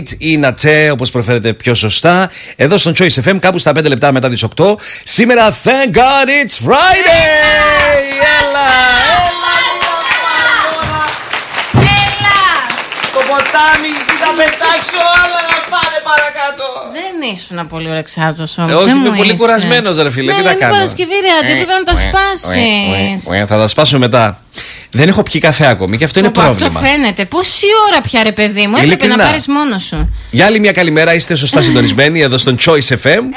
ή Νατσέ, όπως προφέρετε πιο σωστά. Εδώ στον Choice FM, κάπου στα 5 λεπτά μετά τις 8. Σήμερα, thank God it's Friday! Έλα! Το ποτάμι, τι θα πετάξω όλα να πάνε παρακάτω. Δεν ήσουν πολύ ωρεξάτος όμως. Όχι, είμαι πολύ κουρασμένος ρε φίλε, τι να κάνω. Είναι Παρασκευή ρε, πρέπει να τα σπάσεις. Θα τα σπάσω μετά. Δεν έχω πιει καφέ ακόμη και αυτό είναι πρόβλημα. Αυτό φαίνεται. Πόση ώρα πια ρε παιδί μου, έπρεπε να πάρεις μόνος σου. Για άλλη μια καλημέρα, είστε σωστά συντονισμένοι εδώ στον Choice FM. 98-2-104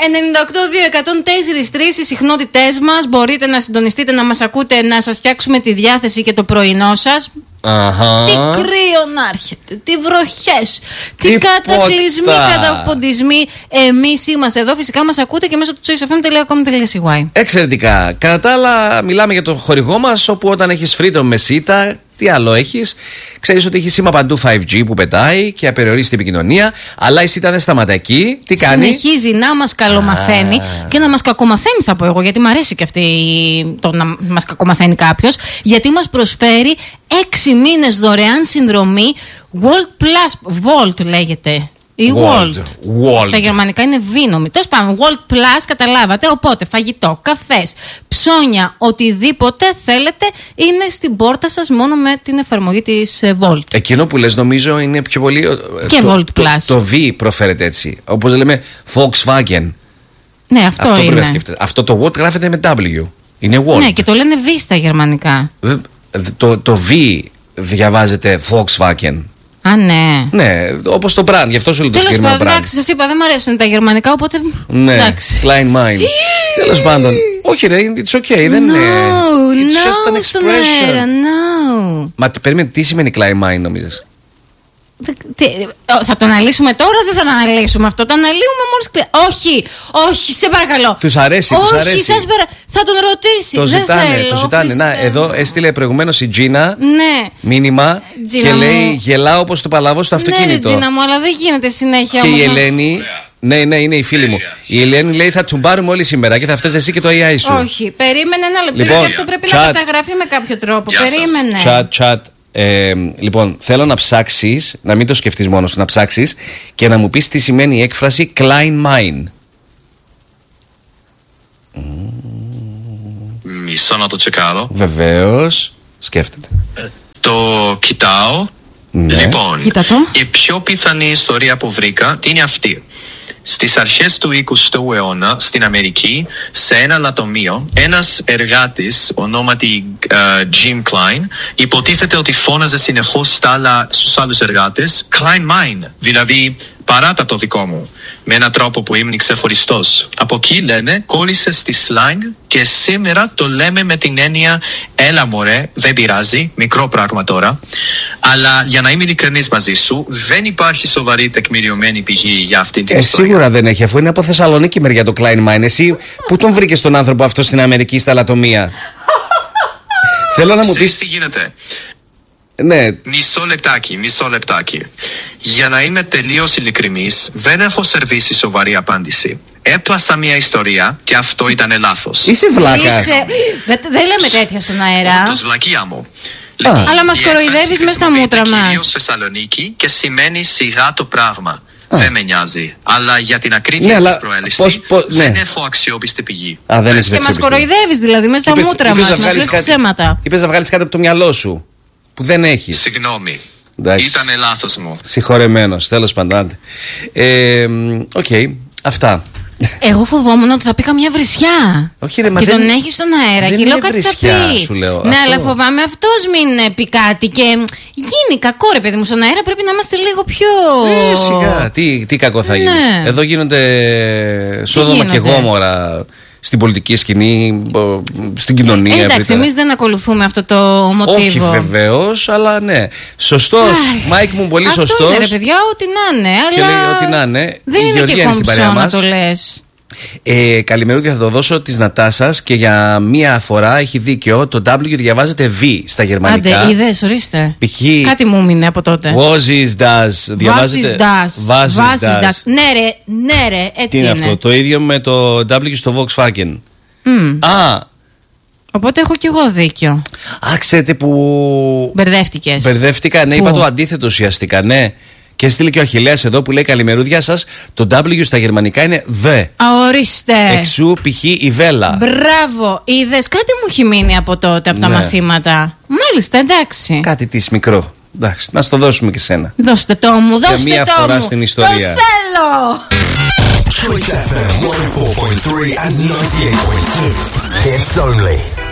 οι συχνότητές μας. Μπορείτε να συντονιστείτε, να μας ακούτε, να σας φτιάξουμε τη διάθεση και το πρωινό σας. Αχα. Τι κρύο να έρχεται, τι βροχές, τι κατακλυσμοί, καταποντισμοί. Εμείς είμαστε εδώ, φυσικά μας ακούτε και μέσω του choicefm.com.cy. Εξαιρετικά. Κατά τα άλλα, μιλάμε για το χορηγό μας, όπου όταν έχεις Freedom με σίτα, τι άλλο έχεις, ξέρεις ότι έχει σήμα παντού 5G που πετάει και απεριορίστη επικοινωνία, αλλά η σίτα δεν σταματά εκεί. Τι κάνει? Συνεχίζει να μας καλομαθαίνει και να μας κακομαθαίνει, θα πω εγώ, γιατί μου αρέσει και αυτή το να μας κακομαθαίνει κάποιος, γιατί μας προσφέρει 6 μήνες δωρεάν συνδρομή Volt Plus. Volt λέγεται. Η World. Στα γερμανικά είναι βίνομη. Τέλος πάντων, World Plus, καταλάβατε. Οπότε, φαγητό, καφές, ψώνια, οτιδήποτε θέλετε είναι στην πόρτα σας μόνο με την εφαρμογή της Volt. Εκείνο που λες νομίζω είναι πιο πολύ. Και Volt Plus. Το V προφέρεται έτσι. Όπως λέμε Volkswagen. Ναι, αυτό είναι. Πρέπει να σκεφτείτε. Αυτό το Volt γράφεται με W. Είναι World. Ναι, και το λένε V στα γερμανικά. Το V διαβάζεται Volkswagen. Α, ναι. Ναι, όπως το brand, γι' αυτό σου λέω το συγκεκριμένο brand. Εντάξει, σας είπα, δεν μου αρέσουν τα γερμανικά, οπότε. Ναι, εντάξει. Klein Mind. Τέλος πάντων. Όχι, ρε, it's okay, δεν είναι. It's just an expression. No. Μα περίμενε, τι σημαίνει Klein Mind, νομίζεις? Θα το αναλύσουμε τώρα, δεν θα το αναλύσουμε αυτό. Το αναλύουμε μόλις Όχι, όχι, σε παρακαλώ. Τους αρέσει, τους αρέσει. Όχι, θα τον ρωτήσει. Το ζητάνε, το ζητάνε. Να, εδώ έστειλε προηγουμένως η Τζίνα μήνυμα και λέει γελάω όπως το παλαβώ στο αυτοκίνητο. Ναι, Τζίνα μου, αλλά δεν γίνεται συνέχεια. Και η Ελένη. Ναι, είναι η φίλη μου. Η Ελένη λέει θα τσουμπάρουμε όλοι σήμερα και θα φταίει εσύ και το AI σου. Όχι, περίμενε ένα λεπτό, γιατί αυτό πρέπει να καταγραφεί με κάποιο τρόπο. Περίμενε. Chat. Λοιπόν, θέλω να ψάξεις, να μην το σκεφτείς μόνος σου, να ψάξεις και να μου πεις τι σημαίνει η έκφραση Klein Mind. Μισό να το τσεκάρω. Βεβαίως, σκέφτεται. Το κοιτάω. Ναι. Λοιπόν, Κοίτα το. η πιο πιθανή ιστορία που βρήκα είναι αυτή. Στις αρχές του 20ου αιώνα στην Αμερική, σε ένα λατομείο, ένας εργάτης ονόματι Jim Klein υποτίθεται ότι φώναζε συνεχώς στους άλλους εργάτες Klein Mine, δηλαδή παράτα το δικό μου, με έναν τρόπο που ήμουν ξεχωριστός. Από εκεί λένε κόλλησε στη slang και σήμερα το λέμε με την έννοια έλα μωρέ, δεν πειράζει, μικρό πράγμα τώρα. Αλλά για να είμαι ειλικρινής μαζί σου, δεν υπάρχει σοβαρή τεκμηριωμένη πηγή για αυτή την ιστορία. Σίγουρα δεν έχει, αφού είναι από Θεσσαλονίκη μεριά το Klein Mine. Εσύ πού τον βρήκες τον άνθρωπο αυτό στην Αμερική στα λατομεία? Θέλω να μου πεις τι γίνεται. Ναι. Μισό λεπτάκι. Για να είμαι τελείως ειλικρινής, δεν έχω σερβίσει σοβαρή απάντηση. Έπλασα μια ιστορία και αυτό ήταν λάθος. Είσαι βλάκας. Δεν λέμε τέτοια στον αέρα. Όντως βλακεία μου. Αλλά μας κοροϊδεύεις μέσα στα μούτρα μας. Κυρίως Θεσσαλονίκη και σημαίνει σιγά το πράγμα. Δεν με νοιάζει. Αλλά για την ακρίβεια της προέλευσης δεν έχω αξιόπιστη πηγή. Και μας κοροϊδεύεις δηλαδή μέσα στα μούτρα μας. Μας λες ψέματα. Είπες να βγάλεις κάτι από το μυαλό σου που δεν έχεις. Συγγνώμη. Ήτανε λάθος μου. Συγχωρεμένος, τέλος πάντων. Οκ, αυτά. Εγώ φοβόμουν ότι θα πει καμιά βρισιά. Όχι, ρε, και τον έχει στον αέρα δεν και λέω κάτι βρισιά, θα πει. Σου λέω, ναι, αλλά φοβάμαι αυτός μην πει κάτι και γίνει κακό, ρε παιδί μου. Στον αέρα πρέπει να είμαστε λίγο πιο. Σιγά, τι κακό θα γίνει. Ναι. Εδώ γίνονται Σόδομα και Γόμορα στην πολιτική σκηνή, στην κοινωνία. Εντάξει, εμείς δεν ακολουθούμε αυτό το μοτίβο. Όχι βεβαίως, αλλά ναι. Σωστός, Μάικ μου, πολύ σωστός. Αυτό είναι, ρε παιδιά, ό,τι να είναι. Και λέει ό,τι να είναι. Δεν είναι και κομψό να το λες. Καλημερούδια, θα το δώσω της Νατάσας και για μία φορά έχει δίκιο. Το W διαβάζεται V στα γερμανικά. Άντε, είδες, ορίστε. Κάτι μου μείνε από τότε. Was is das. Διαβάζεται. Was is das. Ναι, ρε, έτσι. Τι είναι αυτό? Το ίδιο με το W στο Volkswagen. Οπότε έχω κι εγώ δίκιο. Ξέρετε που. Μπερδεύτηκες. Μπερδεύτηκα, ναι, είπα το αντίθετο ουσιαστικά, ναι. Και έστειλε και ο Αχιλλέας εδώ που λέει καλημερούδια σας. Το W στα γερμανικά είναι the. Ορίστε. Εξού π.χ. η βέλα. Μπράβο. Είδες, κάτι μου έχει μείνει από τότε, από τα μαθήματα. Μάλιστα, εντάξει. Κάτι της μικρό. Εντάξει, να στο δώσουμε και σένα. Δώστε το μου, δώστε το μου. Για μία φορά στην ιστορία. Το θέλω. Choice FM 104.3 and 98.2. Hits only.